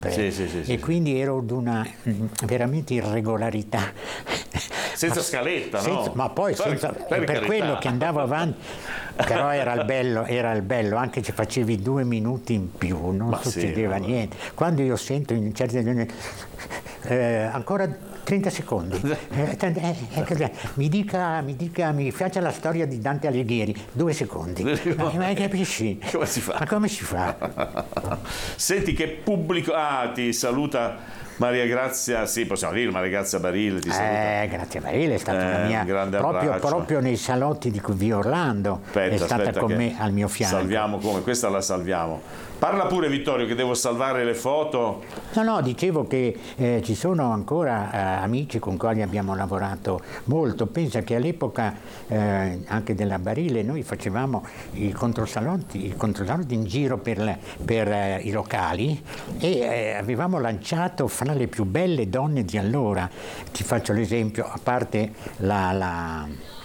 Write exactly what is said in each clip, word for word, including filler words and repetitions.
Sì, sì, sì, e sì, quindi ero di una mh, veramente irregolarità. senza Ma- scaletta, senza- no? Ma poi Per- senza, per per carità. quello che andavo avanti, però era il bello, era il bello, anche se facevi due minuti in più, non Ma sì, succedeva vabbè. niente. Quando io sento in certe eh, ancora trenta secondi, eh, t- eh, eh, cos'è? mi dica, mi dica, mi faccia la storia di Dante Alighieri, due secondi. Ma, ma capisci? Come si fa? Ma come si fa? Senti che pubblico... Ah, ti saluta Maria Grazia, sì, possiamo dire Maria Grazia Barile, ti saluta. Eh, grazie a Barile, è stata Eh, una mia un grande proprio, abbraccio. proprio nei salotti di via Orlando, Aspetta, è stata aspetta con che me al mio fianco. Salviamo come? Questa la salviamo. Parla pure Vittorio che devo salvare le foto. No, no, dicevo che eh, ci sono ancora eh, amici con cui abbiamo lavorato molto. Pensa che all'epoca eh, anche della Barile noi facevamo i controsalotti, i controsalotti in giro per, la- per eh, i locali e eh, avevamo lanciato fra le più belle donne di allora. Ti faccio l'esempio, a parte la... la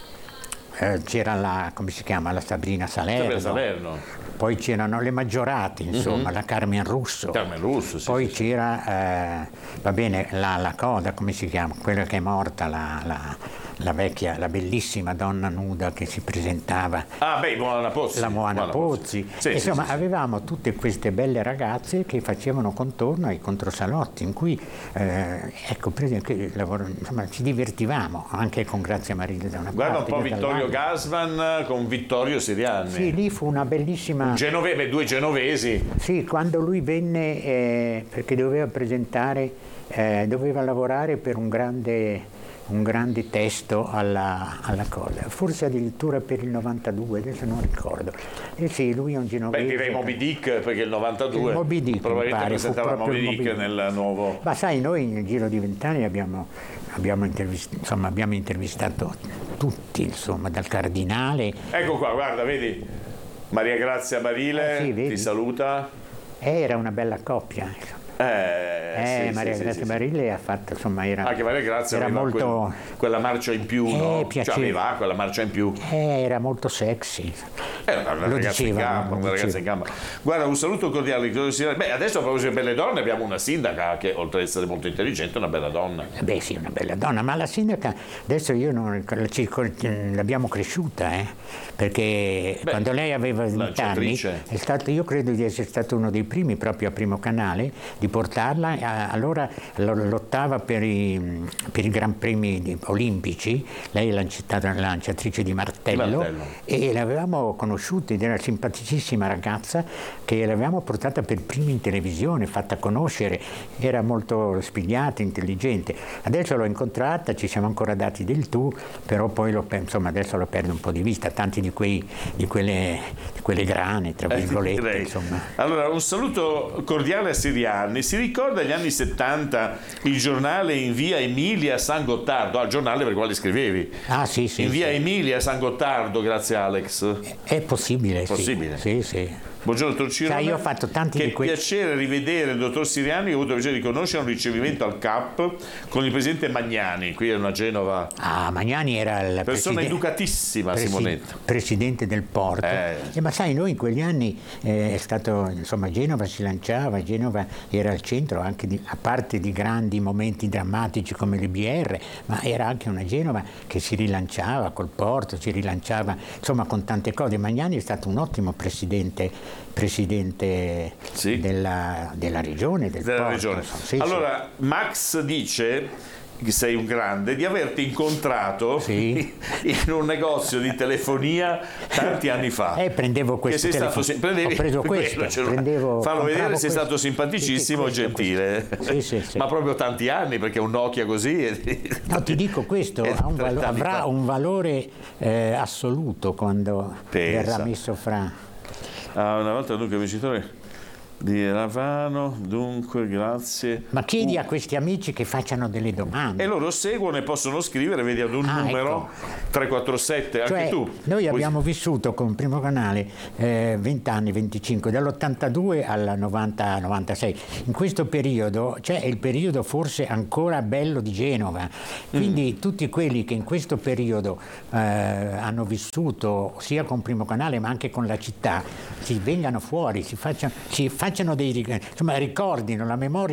eh, c'era la, come si chiama, la Sabrina Salerno, Salerno. poi c'erano le Maggiorati, insomma, la Carmen Russo. Carmen Russo, sì, Poi sì, sì. c'era, eh, va bene, la, la coda, come si chiama? Quella che è morta, la, la, la vecchia, la bellissima donna nuda che si presentava. Ah, beh, Moana Pozzi. La Moana Moana Pozzi. Sì, Insomma, sì, sì, sì. avevamo tutte queste belle ragazze che facevano contorno ai controsalotti, in cui, eh, ecco, per esempio, che lavoro- insomma, ci divertivamo, anche con Grazia Marile da una Guarda un parte. po' io Vittorio dall'altra. Gasman con Vittorio Sirianni. Sì, lì fu una bellissima... Genovese, due genovesi. Sì, quando lui venne, eh, perché doveva presentare, eh, doveva lavorare per un grande, un grande testo alla, alla cosa, forse addirittura per il novantadue, adesso non ricordo. E sì, lui è un genovese. Beh, direi Moby Dick perché il novantadue Il Moby Dick, mi probabilmente pare, fu presentava proprio Moby il Dick Moby Dick. nel nuovo... Ma sai, noi nel giro di vent'anni abbiamo, abbiamo, intervist- insomma, abbiamo intervistato tutti, insomma, dal cardinale. Ecco qua, guarda, vedi? Maria Grazia Barile Eh sì, vedi? ti saluta. Eh, era una bella coppia. insomma. Eh, Eh, sì, Maria sì, Grazia sì, sì. Barile ha fatto, insomma, era, Anche Maria Grazia era aveva molto... quel- quella marcia in più, Eh, no? Cioè piaceva. aveva quella marcia in più. Eh, era molto sexy. Era una Lo ragazza in dicevano, gamba, lo una ragazza in dicevano. gamba. Guarda, un saluto cordiale. Beh, adesso a proposito di belle donne abbiamo una sindaca che oltre ad essere molto intelligente è una bella donna. Eh Beh sì, una bella donna, ma la sindaca, adesso io non, la circo- l'abbiamo cresciuta, eh, perché Beh, quando lei aveva venti anni, lanciatrice. è stato, io credo di essere stato uno dei primi proprio a Primo Canale di portarla, a- allora lo- lottava per i, per i Gran Premi di- olimpici, lei è lanciata- lanciatrice di martello, Di martello. e l'avevamo conosciuta ed era una simpaticissima ragazza che l'avevamo portata per prima in televisione, fatta conoscere, era molto spigliata, intelligente. Adesso l'ho incontrata, ci siamo ancora dati del tu, però poi lo, per- insomma, adesso lo perdo un po' di vista, tanti di, quei, di, quelle, di quelle grane, tra Eh, virgolette, direi. insomma. Allora, un saluto cordiale a Sirianni. Si ricorda negli anni settanta il giornale in via Emilia a San Gottardo, al giornale per il quale scrivevi. Ah sì, sì. in via sì. Emilia a San Gottardo, grazie Alex. È possibile, sì. Possibile? Sì, sì. Buongiorno dottor Cirone. Sai, io ho fatto tanti che di quei- piacere rivedere il dottor Sirianni, ho avuto il piacere di conoscere un ricevimento al C A P con il presidente Magnani, qui a Genova. Ah, Magnani era il Persona preside- educatissima, presi- Simonetta. presidente del porto. Eh. Eh, ma sai, noi in quegli anni eh, è stato, insomma, Genova si lanciava, Genova era al centro anche di, a parte di grandi momenti drammatici come le B R, ma era anche una Genova che si rilanciava col porto, si rilanciava, insomma, con tante cose. Magnani è stato un ottimo presidente, presidente Sì. della, della regione, del Della porto, regione. insomma. Sì, allora, Max dice che sei un grande, di averti incontrato Sì. in un negozio di telefonia tanti anni fa. Eh, prendevo Che questo sei stato, telefono. prendevi Ho preso quello, questo, ce l'ho. prendevo- Fallo vedere, compravo sei questo. stato simpaticissimo, Sì, sì, questo, gentile. questo. Sì, sì, sì. Ma proprio tanti anni, perché un Nokia così. è- No, ti dico, questo è ha un valo- trenta anni avrà fa. un valore eh, assoluto quando Pensa. verrà messo fra... Ah, una volta dunque vincitore di Ravano, dunque grazie. Ma chiedi a questi amici che facciano delle domande. E loro seguono e possono scrivere, vedi ad un Ah, numero tre quattro sette, anche Cioè, tu. noi Puoi- abbiamo vissuto con Primo Canale eh, venti anni, venticinque, dall'ottantadue al novanta novantasei. In questo periodo c'è il periodo forse ancora bello di Genova. Quindi Mm. tutti quelli che in questo periodo eh, hanno vissuto sia con Primo Canale ma anche con la città, si vengano fuori, si facciano, si facciano dei ric- insomma, ricordino la memoria.